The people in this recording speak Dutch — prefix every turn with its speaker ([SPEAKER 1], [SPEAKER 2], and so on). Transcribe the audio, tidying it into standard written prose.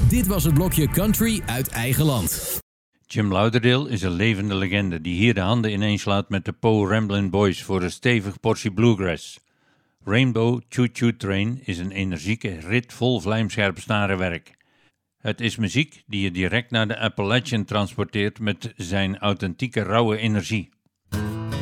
[SPEAKER 1] Dit was het blokje Country uit eigen land.
[SPEAKER 2] Jim Lauderdale is een levende legende die hier de handen ineenslaat met de Poe Ramblin' Boys voor een stevig portie bluegrass. Rainbow Choo Choo Train is een energieke rit vol vlijmscherp snarenwerk. Het is muziek die je direct naar de Appalachian transporteert met zijn authentieke rauwe energie.